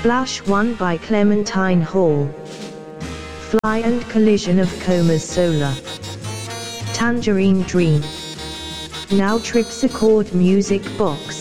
Splash 1 by Clementine Hall. Fly and Collision of Comas Solar. Tangerine Dream. Now Tripsichord Music Box.